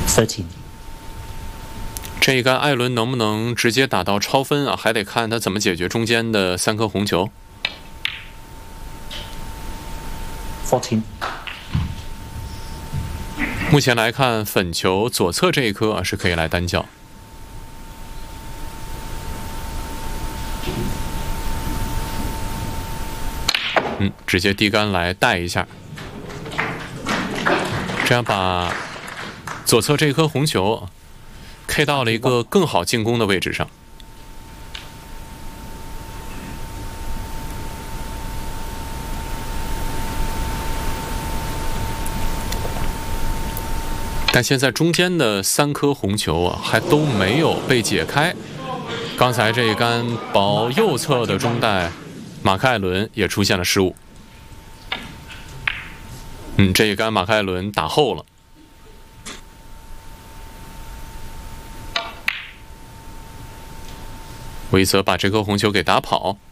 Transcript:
13. 这一杆艾伦能不能直接打到超分啊？还得看他怎么解决中间的3颗红球。 14. 目前来看，粉球左侧这一颗啊是可以来单叫。直接低杆来带一下，这样把左侧这颗红球 K 到了一个更好进攻的位置上。但现在中间的3颗红球啊，还都没有被解开。刚才这一杆保右侧的中带马克·艾伦也出现了失误。这一杆马克·艾伦打后了。韦泽把这颗红球给打跑。